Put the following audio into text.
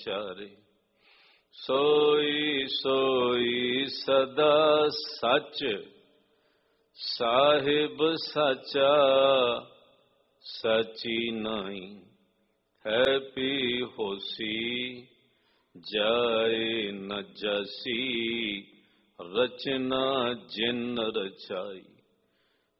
ਵਿਚਾਰੇ। ਸੋਈ ਸੋਈ ਸਦਾ ਸੱਚ, ਸਾਹਿਬ ਸਾਚਾ ਸਾਚੀ ਨਾਈ। ਹੈ ਪੀ ਹੋਸੀ ਜਾਏ ਨ ਜਾਸੀ, ਰਚਨਾ ਜਿਨ ਰਚਾਈ।